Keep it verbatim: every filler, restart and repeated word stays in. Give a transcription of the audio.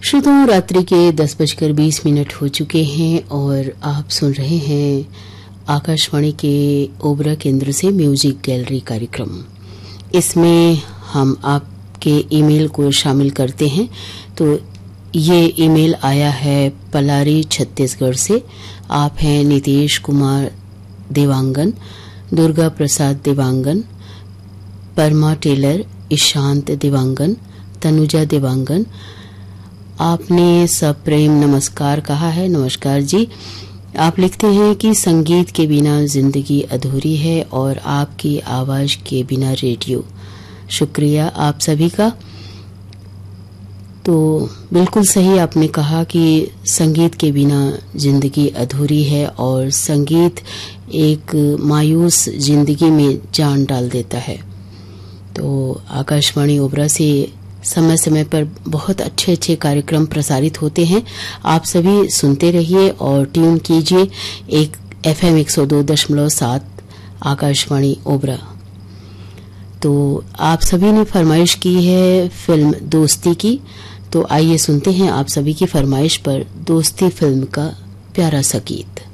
श्रोताओं, रात्रि के दस बजकर बीस मिनट हो चुके हैं और आप सुन रहे हैं आकाशवाणी के ओबरा केंद्र से म्यूजिक गैलरी कार्यक्रम। इसमें हम आपके ईमेल को शामिल करते हैं। तो ये ईमेल आया है पलारी छत्तीसगढ़ से। आप हैं नीतीश कुमार देवांगन, दुर्गा प्रसाद देवांगन, परमा टेलर, ईशांत देवांगन, तनुजा देवांगन। आपने सब प्रेम नमस्कार कहा है। नमस्कार जी। आप लिखते हैं कि संगीत के बिना जिंदगी अधूरी है और आपकी आवाज के बिना रेडियो। शुक्रिया आप सभी का। तो बिल्कुल सही आपने कहा कि संगीत के बिना जिंदगी अधूरी है और संगीत एक मायूस जिंदगी में जान डाल देता है। तो आकाशवाणी ओबरा से समय समय पर बहुत अच्छे अच्छे कार्यक्रम प्रसारित होते हैं। आप सभी सुनते रहिए और ट्यून कीजिए एक एफएम एक सौ दो दशमलव सात आकाशवाणी ओबरा। तो आप सभी ने फरमाइश की है फिल्म दोस्ती की। तो आइए सुनते हैं आप सभी की फरमाइश पर दोस्ती फिल्म का प्यारा सा गीत।